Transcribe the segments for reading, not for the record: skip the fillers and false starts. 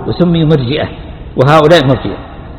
وسميوا مرجئة، وهؤلاء مرجئة.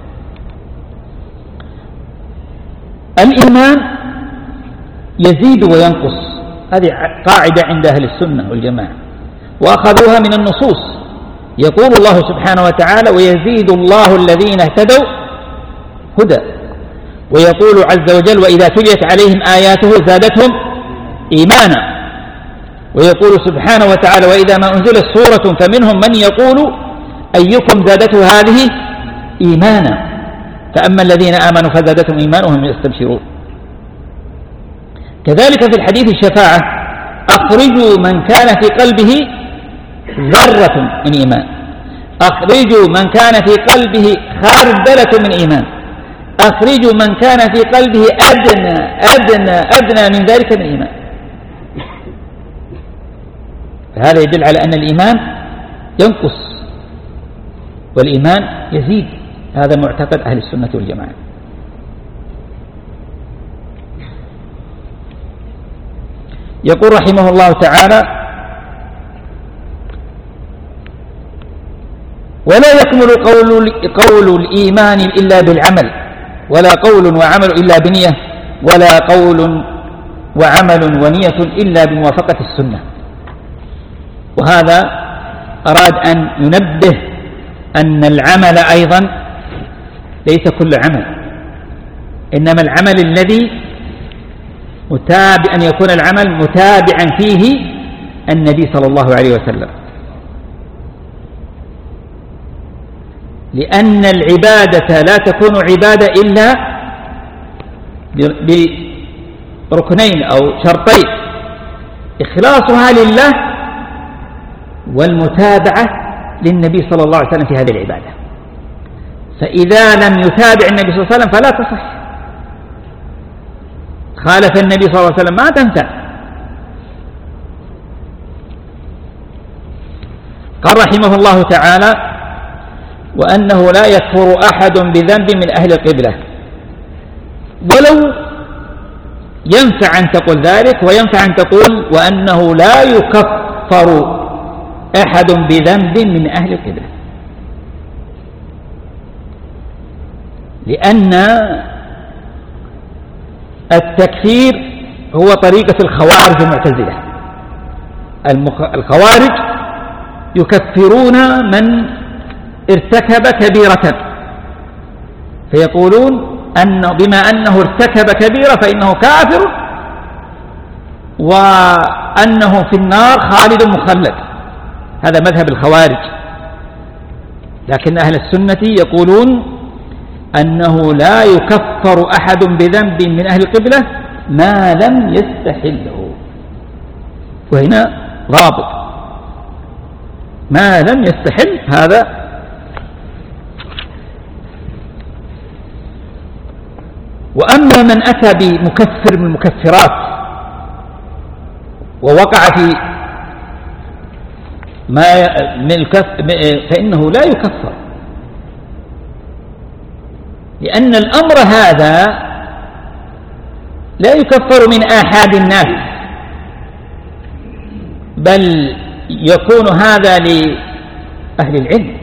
الإيمان يزيد وينقص، هذه قاعدة عند أهل السنة والجماعة، وأخذوها من النصوص. يقول الله سبحانه وتعالى: ويزيد الله الذين اهتدوا هدى. ويقول عز وجل: وإذا تليت عليهم آياته زادتهم إيمانا. ويقول سبحانه وتعالى: وإذا ما أنزلت سورة فمنهم من يقول أيكم زادته هذه إيمانا، فأما الذين آمنوا فزادتهم إيمانهم يستبشرون. كذلك في الحديث الشفاعة: أخرجوا من كان في قلبه ذرة من إيمان، أخرجوا من كان في قلبه خردلة من إيمان، أخرجوا من كان في قلبه أدنى من ذلك من إيمان. فهذا يدل على أن الإيمان ينقص والإيمان يزيد. هذا معتقد أهل السنة والجماعة. يقول رحمه الله تعالى: ولا يكمل قول الإيمان إلا بالعمل، ولا قول وعمل إلا بنية، ولا قول وعمل ونية إلا بموافقة السنة. وهذا أراد أن ينبه أن العمل أيضا ليس كل عمل، إنما العمل الذي أن يكون العمل متابعا فيه النبي صلى الله عليه وسلم، لأن العبادة لا تكون عبادة إلا بركنين أو شرطين: إخلاصها لله والمتابعة للنبي صلى الله عليه وسلم في هذه العبادة. فإذا لم يتابع النبي صلى الله عليه وسلم فلا تصح، خالف النبي صلى الله عليه وسلم ما تنفع. قال رحمه الله تعالى: وأنه لا يكفر أحد بذنب من أهل القبلة. ولو ينفع أن تقول ذلك، وينفع أن تقول وأنه لا يكفر أحد بذنب من أهل القبلة، لأن التكفير هو طريقة الخوارج المعتزلة. الخوارج يكفرون من ارتكب كبيرة، فيقولون بما أنه ارتكب كبيرة فإنه كافر، وأنه في النار خالد مخلد. هذا مذهب الخوارج. لكن أهل السنة يقولون أنه لا يكفر أحد بذنب من أهل القبلة ما لم يستحله. وهنا ضابط: ما لم يستحل. هذا وأما من أتى بمكفر من المكفرات ووقع في فإنه لا يكفر، لأن الأمر هذا لا يكفر من آحاد الناس، بل يكون هذا لأهل العلم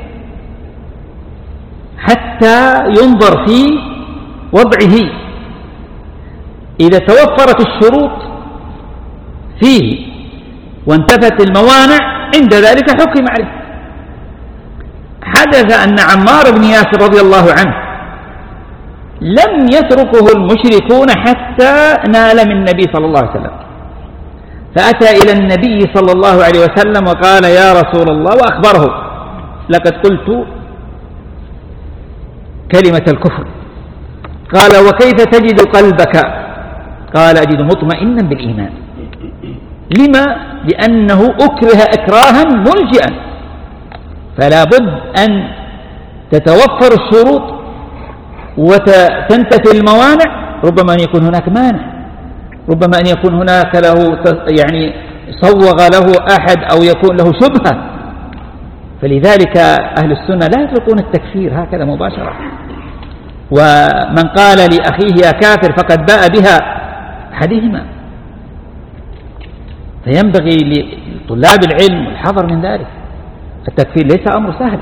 حتى ينظر في وضعه. إذا توفرت الشروط فيه وانتفت الموانع عند ذلك حكم عليه. حدث أن عمار بن ياسر رضي الله عنه لم يتركه المشركون حتى نال من النبي صلى الله عليه وسلم، فأتى إلى النبي صلى الله عليه وسلم وقال: يا رسول الله، وأخبره: لقد قلت كلمة الكفر. قال: وكيف تجد قلبك؟ قال: أجد مطمئنا بالإيمان. لما؟ لأنه أكره إكراها ملجئا، فلا بد أن تتوفر الشروط وتنتفي الموانع. ربما أن يكون هناك مانع، ربما أن يكون هناك له يعني صوغ له أحد أو يكون له شبهة. فلذلك أهل السنة لا يطلقون التكفير هكذا مباشرة. ومن قال لأخيه يا كافر فقد باء بها أحدهما. فينبغي لطلاب العلم الحذر من ذلك. التكفير ليس أمر سهل.